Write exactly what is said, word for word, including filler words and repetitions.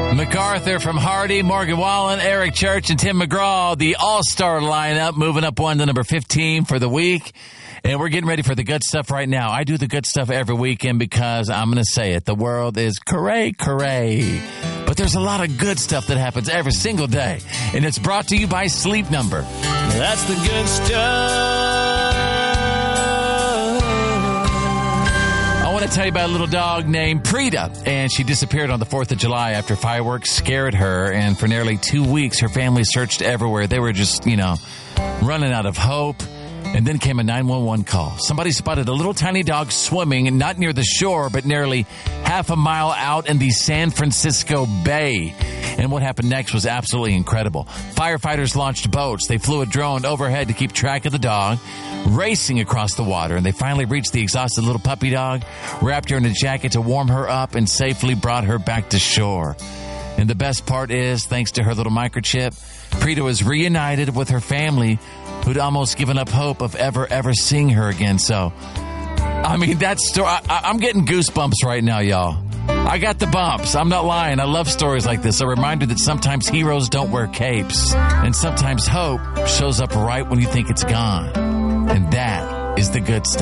MacArthur from Hardy, Morgan Wallen, Eric Church, and Tim McGraw, the all-star lineup, moving up one to number fifteen for the week. And we're getting ready for the good stuff right now. I do the good stuff every weekend because I'm going to say it. The world is cray cray. But there's a lot of good stuff that happens every single day. And it's brought to you by Sleep Number. That's the good stuff. I want to tell you about a little dog named Prita. And she disappeared on the fourth of July after fireworks scared her. And for nearly two weeks, her family searched everywhere. They were just, you know, running out of hope. And then came a nine one one call. Somebody spotted a little tiny dog swimming, not near the shore, but nearly half a mile out in the San Francisco Bay. And what happened next was absolutely incredible. Firefighters launched boats. They flew a drone overhead to keep track of the dog, racing across the water. And they finally reached the exhausted little puppy dog, wrapped her in a jacket to warm her up, and safely brought her back to shore. And the best part is, thanks to her little microchip, Prita was reunited with her family, who'd almost given up hope of ever, ever seeing her again. So, I mean, that story, I, I'm getting goosebumps right now, y'all. I got the bumps. I'm not lying. I love stories like this. A reminder that sometimes heroes don't wear capes. And sometimes hope shows up right when you think it's gone. And that is the good stuff.